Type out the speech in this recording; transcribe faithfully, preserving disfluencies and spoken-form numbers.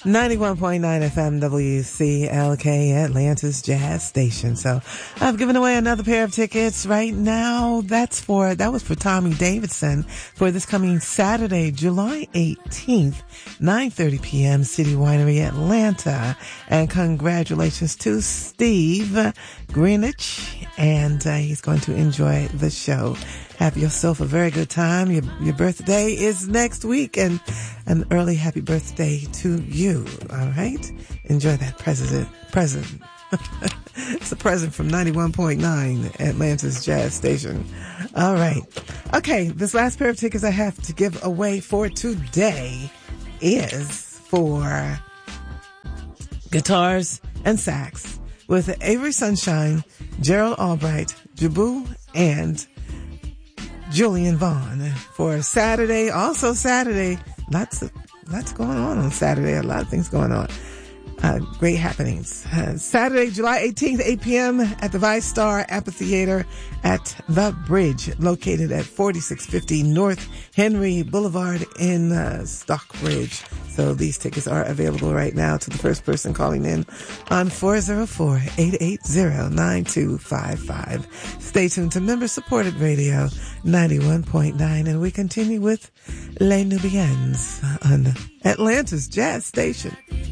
ninety-one point nine F M W C L K, Atlanta's Jazz Station. So I've given away another pair of tickets right now. That's for, that was for Tommy Davidson for this coming Saturday, July eighteenth, nine thirty p.m., City Winery, Atlanta. And congratulations to Steve Greenwich. And uh, he's going to enjoy the show. Have yourself a very good time. Your, your birthday is next week, and an early happy birthday to you. All right? Enjoy that present. Present. It's a present from ninety-one point nine Atlanta's Jazz Station. All right. Okay, this last pair of tickets I have to give away for today is for guitars and sax with Avery Sunshine, Gerald Albright, Jabu, and Julian Vaughn for Saturday. Also Saturday, lots of, lots going on on Saturday. A lot of things going on. Uh, great happenings. Uh, Saturday, July eighteenth, eight p.m. at the Vice Star Amphitheater at The Bridge, located at forty-six fifty North Henry Boulevard in uh, Stockbridge. So these tickets are available right now to the first person calling in on four oh four, eight eight zero, nine two five five. Stay tuned to member-supported radio ninety-one point nine, and we continue with Les Nubians on Atlanta's Jazz Station.